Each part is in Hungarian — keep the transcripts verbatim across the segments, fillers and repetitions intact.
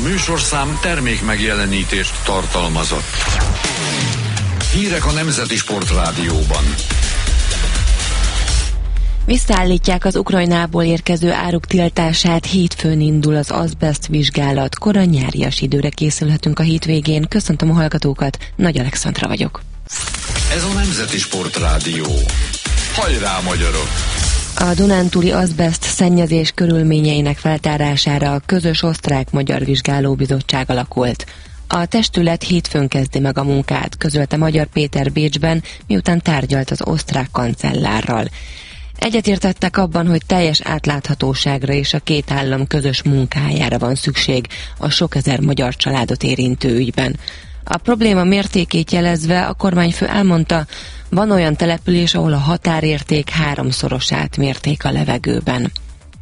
műsorszám termék megjelenítést tartalmazott. Hírek a Nemzeti Sportrádióban. Visszaállítják az Ukrajnából érkező áruk tiltását, hétfőn indul az azbest vizsgálat. Korai nyárias időre készülhetünk a hétvégén. Köszöntöm a hallgatókat, Nagy Alexandra vagyok. Ez a Nemzeti Sportrádió. Hajrá, magyarok! A dunántúli azbest szennyezés körülményeinek feltárására a közös osztrák-magyar vizsgálóbizottság alakult. A testület hétfőn kezdi meg a munkát, közölte Magyar Péter Bécsben, miután tárgyalt az osztrák kancellárral. Egyetértettek abban, hogy teljes átláthatóságra és a két állam közös munkájára van szükség a sok ezer magyar családot érintő ügyben. A probléma mértékét jelezve a kormányfő elmondta, van olyan település, ahol a határérték háromszorosát mérték a levegőben.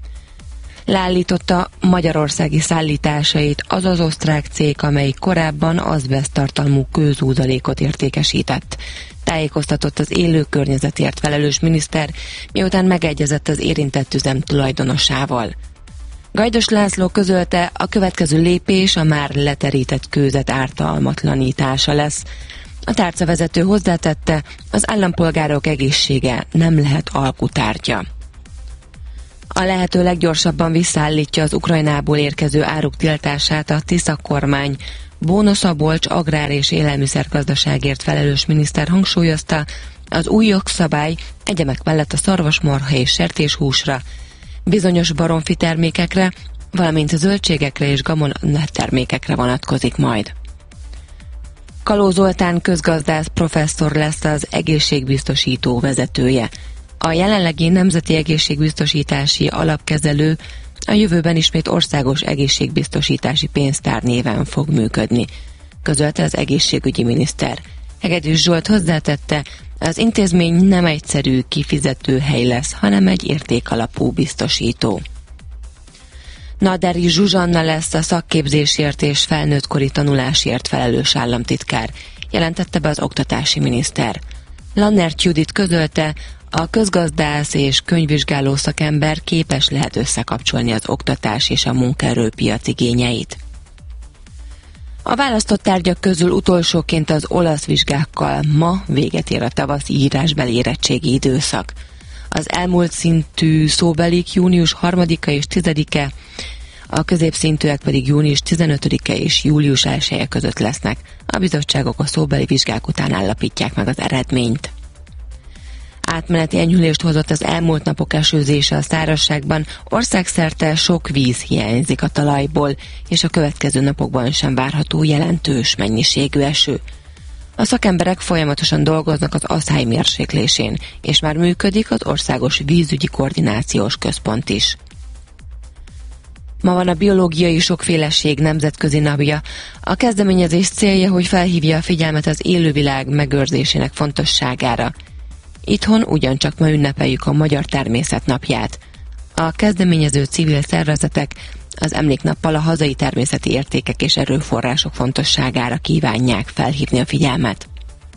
Leállította magyarországi szállításait az az osztrák cég, amelyik korábban azbest tartalmú kőzúzalékot értékesített. Tájékoztatott az élő környezetért felelős miniszter, miután megegyezett az érintett üzem tulajdonosával. Gajdos László közölte, a következő lépés a már leterített kőzet ártalmatlanítása lesz. A tárcavezető hozzátette, az állampolgárok egészsége nem lehet alkutárgya. A lehető leggyorsabban visszaállítja az Ukrajnából érkező áruk tiltását a Tisza kormány. Bóna Szabolcs agrár- és élelmiszergazdaságért felelős miniszter hangsúlyozta, az új jogszabály egyemek mellett a szarvasmarha és sertéshúsra, bizonyos baromfi termékekre, valamint a zöldségekre és gabona termékekre vonatkozik majd. Kaló Zoltán közgazdász professzor lesz az egészségbiztosító vezetője. A jelenlegi Nemzeti Egészségbiztosítási Alapkezelő a jövőben ismét országos egészségbiztosítási pénztár néven fog működni, közölte az egészségügyi miniszter. Hegedűs Zsolt hozzátette, az intézmény nem egyszerű kifizetőhely lesz, hanem egy értékalapú biztosító. Naderi Zsuzsanna lesz a szakképzésért és felnőttkori tanulásért felelős államtitkár, jelentette be az oktatási miniszter. Lannert Judit közölte, a közgazdász és könyvvizsgáló szakember képes lehet összekapcsolni az oktatás és a munkaerőpiac igényeit. A választott tárgyak közül utolsóként az olasz vizsgákkal ma véget ér a tavaszi írásbeli érettségi időszak. Az elmúlt szintű szóbelik június harmadika és tizedike, a középszintűek pedig június tizenötödike és július elseje között lesznek. A bizottságok a szóbeli vizsgák után állapítják meg az eredményt. Átmeneti enyhülést hozott az elmúlt napok esőzése a szárazságban, országszerte sok víz hiányzik a talajból, és a következő napokban sem várható jelentős mennyiségű eső. A szakemberek folyamatosan dolgoznak az asszály mérséklésén, és már működik az Országos Vízügyi Koordinációs Központ is. Ma van a biológiai sokféleség nemzetközi napja. A kezdeményezés célja, hogy felhívja a figyelmet az élővilág megőrzésének fontosságára. Itthon ugyancsak ma ünnepeljük a Magyar Természet napját. A kezdeményező civil szervezetek az emléknappal a hazai természeti értékek és erőforrások fontosságára kívánják felhívni a figyelmet.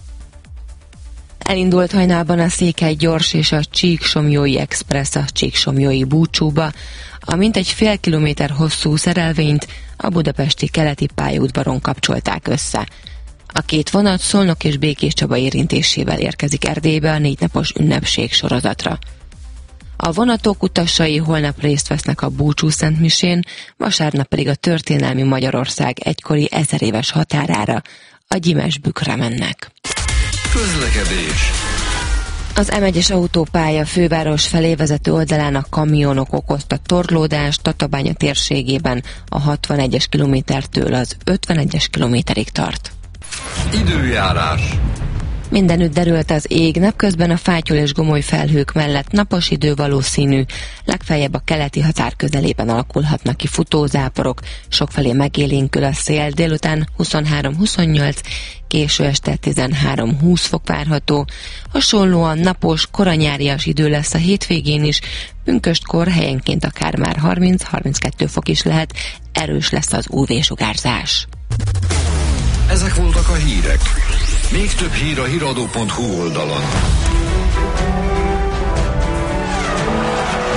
Elindult hajnalban a Székely Gyors és a Csíksomlyói Express a Csíksomlyói búcsúba, a mintegy fél kilométer hosszú szerelvényt a budapesti keleti pályaudvaron kapcsolták össze. A két vonat Szolnok és Békéscsaba érintésével érkezik Erdélybe a négynapos ünnepség sorozatra. A vonatok utasai holnap részt vesznek a búcsú szentmisén, vasárnap pedig a történelmi Magyarország egykori ezeréves határára, a Gyimesbükre mennek. Közlekedés. Az em egyes autópálya főváros felé vezető oldalán a kamionok okozta torlódást Tatabánya térségében a hatvanegyes kilométertől az ötvenegyes kilométerig tart. Időjárás. Mindenütt derült az ég, napközben a fátyol és gomoly felhők mellett napos idő valószínű, legfeljebb a keleti határ közelében alakulhatnak ki futózáporok, sokfelé megélénkül a szél, délután huszonhárom huszonnyolc, késő este tizenhárom húsz fok várható. Hasonlóan napos, koranyárias idő lesz a hétvégén is, pünköstkor helyenként akár már harminc-harminckettő fok is lehet, erős lesz az ú vé-sugárzás. Ezek voltak a hírek. Még több hír a híradó pont hú oldalon. Ez a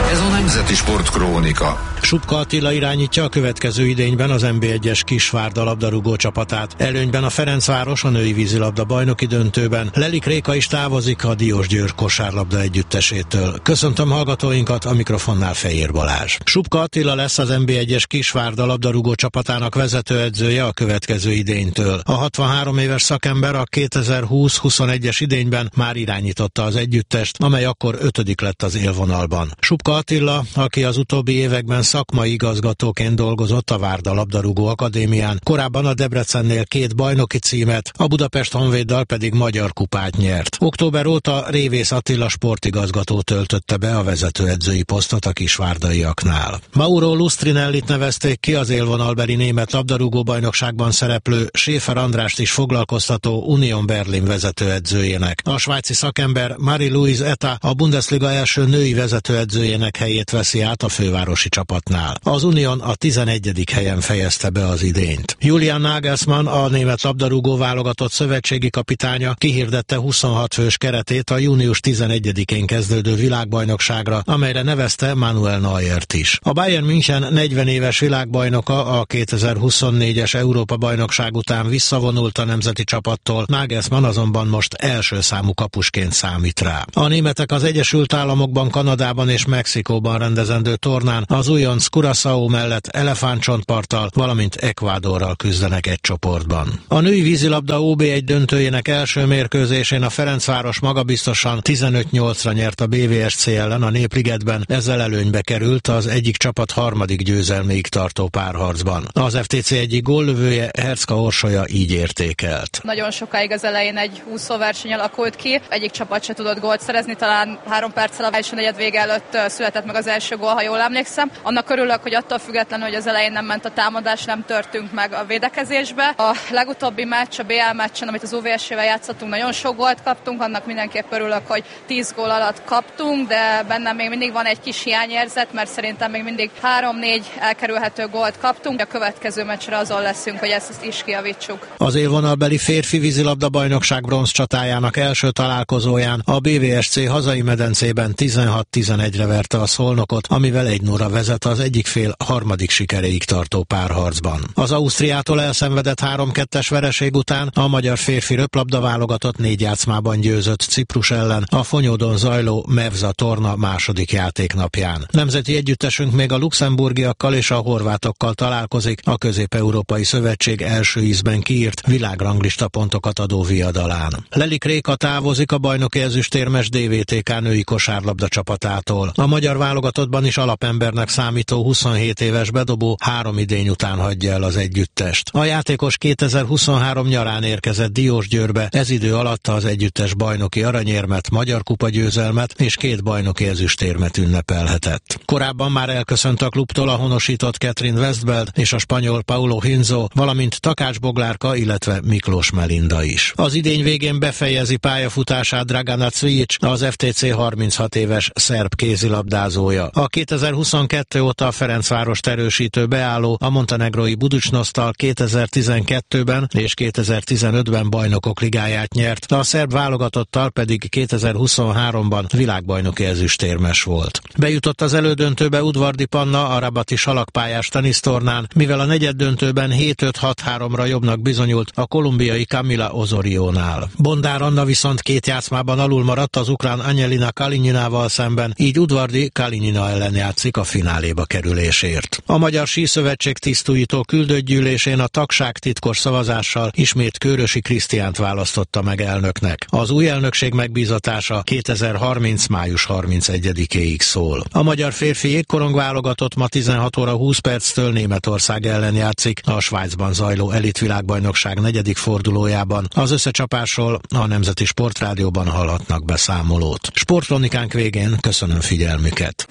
Nemzeti Sportkrónika. Subka Attila irányítja a következő idényben az en bé egyes Kisvárda labdarúgó csapatát. Előnyben a Ferencváros a női vízilabda bajnoki döntőben. Lelik Réka is távozik a Diósgyőr kosárlabda együttesétől. Köszöntöm hallgatóinkat, a mikrofonnál Fejér Balázs. Subka Attila lesz az en bé egyes Kisvárda labdarúgó csapatának vezetőedzője a következő idénytől. A hatvanhárom éves szakember a kétezer-húsz-huszonegyes idényben már irányította az együttest, amely akkor ötödik lett az élvonalban. Subka Attila, aki az utóbbi években szakmai igazgatóként dolgozott a Várda labdarúgó akadémián, korábban a Debrecennél két bajnoki címet, a Budapest Honvéddal pedig magyar kupát nyert. Október óta Révész Attila sportigazgató töltötte be a vezetőedzői posztot a kisvárdaiaknál. Mauro Lustrinellit nevezték ki az élvonalbeli német labdarúgó bajnokságban szereplő Schäfer Andrást is foglalkoztató Union Berlin vezetőedzőjének. A svájci szakember Marie-Louise Eta a Bundesliga első női vezetőedzőjének helyét veszi át a fővárosi csapatnál. Az Union a tizenegyedik helyen fejezte be az idényt. Julian Nagelsmann, a német labdarúgó válogatott szövetségi kapitánya kihirdette huszonhat fős keretét a június tizenegyedikén kezdődő világbajnokságra, amelyre nevezte Manuel Neuert is. A Bayern München negyven éves világbajnoka a kétezer-huszonnégyes Európa-bajnokság után visszavonult a nemzeti csapattól, Nagelsmann azonban most első számú kapusként számít rá. A németek az Egyesült Államokban, Kanadában és Mexikóban rendezendő tornán az újonc Curaçao mellett elefántcsontparttal, valamint Ecuadorral küzdenek egy csoportban. A női vízilabda ó bé egy döntőjének első mérkőzésén a Ferencváros magabiztosan tizenöt nyolcra nyert a bé vé es cé ellen a Népligetben, ezzel előnybe került az egyik csapat harmadik győzelméig tartó párharcban. Az ef té cé egyik góllövője, Hercka Orsolya így értékelt. Nagyon sokáig az elején egy úszóverseny alakult ki, egyik csapat se tudott gólt szerezni, talán három perccel a első negyed vége előtt született meg az első gól, ha jól emlékszem. Annak örülök, hogy attól függetlenül, hogy az elején nem ment a támadás, nem törtünk meg a védekezésbe. A legutóbbi meccs, a bé el meccsen, amit az u vé es-ével játszottunk, nagyon sok gólt kaptunk, annak mindenképp örülök, hogy tíz gól alatt kaptunk, de bennem még mindig van egy kis hiányérzet, mert szerintem még mindig három-négy elkerülhető gólt kaptunk. A következő meccsre azon leszünk, hogy ezt is kijavítsuk. Az élvonalbeli férfi vízilabda bajnokság bronz csatájának első találkozóján a bé vé es cé hazai medencében tizenhat tizenegyre verte a Szolnokot, amivel egy nulla vezet az egyik fél harmadik sikeréig tartó párharcban. Az Ausztriától elszenvedett három kettes vereség után a magyar férfi röplabda válogatott négy játszmában győzött Ciprus ellen a Fonyódon zajló Mevza torna második játéknapján. Nemzeti együttesünk még a luxemburgiakkal és a horvátokkal találkozik a Közép-Európai Szövetség első ízben kiírt világranglista pontokat adó viadalán. Lelik Réka távozik a bajnoki ezüstérmes dé vé té ká női kosárlabda csapatától. A magyar válogatottban is alapembernek számító huszonhét éves bedobó három idény után hagyja el az együttest. A játékos kétezer-huszonhárom nyarán érkezett Diósgyőrbe, ez idő alatt az együttes bajnoki aranyérmet, magyar kupa győzelmet és két bajnoki ezüstérmet ünnepelhetett. Korábban már elköszönt a klubtól a honosított Catherine Westbeld és a spanyol Paulo Hinzo, valamint Takács Boglárka, illetve Miklós Melinda is. Az idény végén befejezi pályafutását Dragana Cvijic, az ef té cé harminchat éves szerb kézilabdázója. A kétezer-huszonkettő óta a Ferencvárost erősítő beálló a montenegrói Buducsnosztal kétezer-tizenkettőben és kétezer-tizenötben bajnokok ligáját nyert, a szerb válogatottal pedig kétezer-huszonháromban világbajnoki ezüstérmes volt. Bejutott az elődöntőbe Udvardi Panna a rabati salakpályás tenisztornán, mivel a negyeddöntőben hét öt hat háromra jobbnak bizonyult a kolumbiai Camila Osorionál. Bondár Anna viszont két játszmában alul maradt az ukrán Anyelina Kalininával szemben, így Udvardi Kalinina ellen játszik a fináléba kerülésért. A Magyar Síszövetség tisztújító küldöttgyűlésén a tagság titkos szavazással ismét Kőrösi Krisztiánt választotta meg elnöknek. Az új elnökség megbízatása kétezer-harminc május harmincegyedikéig szól. A magyar férfi jégkorong válogatott ma tizenhat óra húsz perctől Németország ellen játszik a Svájcban zajló elitvilágbajnokság negyedik fordulójában. Az összecsapásról a Nemzeti Sportrádióban hallhatnak beszámolót. Sportkronikánk végén köszönöm figyelmüket.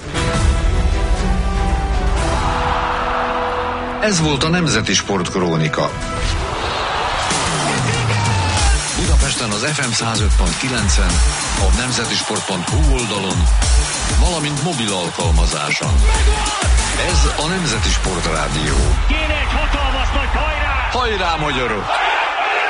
Ez volt a Nemzeti Sportkrónika. Budapesten az ef em száz öt pont kilencen, a nemzetisport pont hu oldalon, valamint mobil alkalmazáson. Ez a Nemzeti Sportrádió. Kéne egy hatalmas nagy hajrá! Hajrá, magyarok!